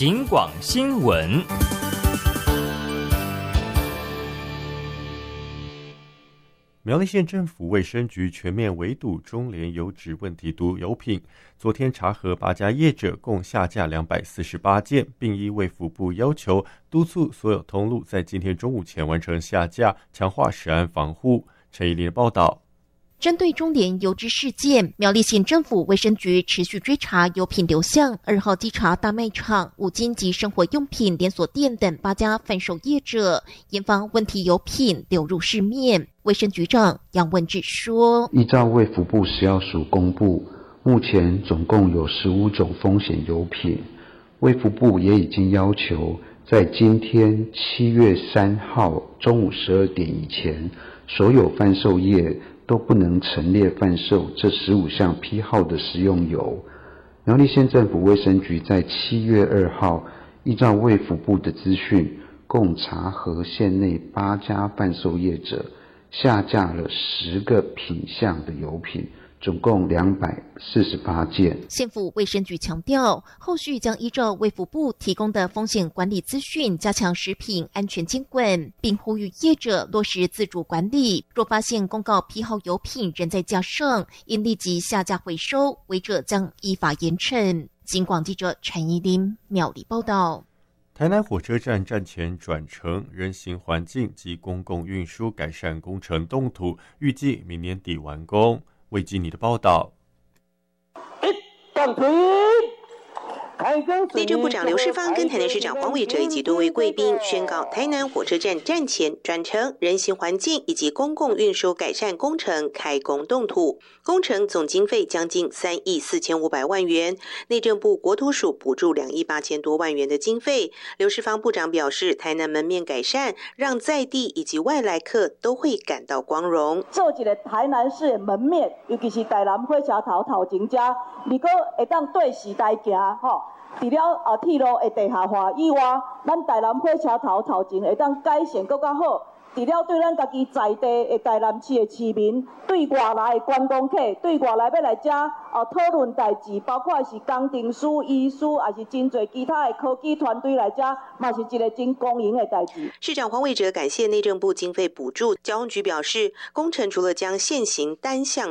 警广新闻。 苗栗县政府卫生局全面围堵中联油脂问题毒油品，昨天查核8家业者，共下架248件，并依卫福部要求，督促所有通路在今天中午前完成下架，强化食安防护。陈怡琳的报道。 针对中联油脂事件，苗栗县政府卫生局持续追查油品流向。2号稽查大卖场、五金及生活用品连锁店等8家贩售业者，严防问题油品流入市面。卫生局长杨文智说： 依照卫福部食药署公布，目前总共有15种风险油品，卫福部也已经要求在今天7月3号中午12点以前，所有贩售业都不能陈列贩售这15项批号的食用油。苗栗县政府卫生局在7月2号依照卫福部的资讯，共查核县内8家贩售业者，下架了10个品项的油品，总共248件。 县府卫生局强调，后续将依照卫福部提供的风险管理资讯，加强食品安全监管，并呼吁业者落实自主管理。若发现公告批号油品仍在架上，应立即下架回收，违者将依法严惩。警广记者陈怡琳苗栗报道。 台南火车站站前转成人行环境及公共运输改善工程动土，预计明年底完工。魏基尼的报道。 内政部长刘世芳跟台南市长黄伟哲以及多位贵宾宣告，台南火车站站前转成人行环境以及公共运输改善工程开工动土，工程总经费将近3亿4500万元，内政部国土署补助2亿8000多万元的经费。刘世芳部长表示，台南门面改善，让在地以及外来客都会感到光荣。 做一个台南市的门面，尤其是台南火车头前遮，如果会当对时代行吼。除了铁路的地下化以外，咱台南火车头前会当改善更加好。除了对咱家己在地的台南市的市民，对外来的观光客，对外来要来遮讨论代志，包括是工程师、医师，也是真侪其他的科技团队来遮，嘛是一个真公营的代志。 市长黄伟哲感谢内政部经费补助，交通局表示，工程除了将现行单项